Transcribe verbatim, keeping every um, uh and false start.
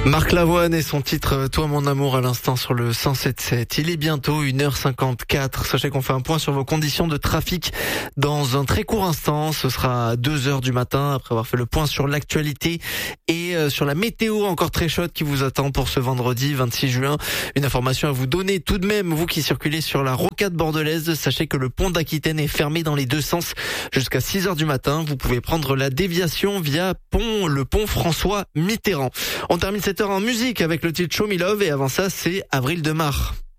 Marc Lavoine et son titre « Toi mon amour » à l'instant sur le cent sept sept. Il est bientôt une heure cinquante-quatre. Sachez qu'on fait un point sur vos conditions de trafic dans un très court instant. Ce sera à deux heures du matin après avoir fait le point sur l'actualité et sur la météo encore très chaude qui vous attend pour ce vendredi vingt-six juin. Une information à vous donner tout de même, vous qui circulez sur la rocade bordelaise. Sachez que le pont d'Aquitaine est fermé dans les deux sens jusqu'à six heures du matin. Vous pouvez prendre la déviation via pont, le pont François Mitterrand. On termine cette heure en musique avec le titre Show Me Love et avant ça c'est Avril de Mar.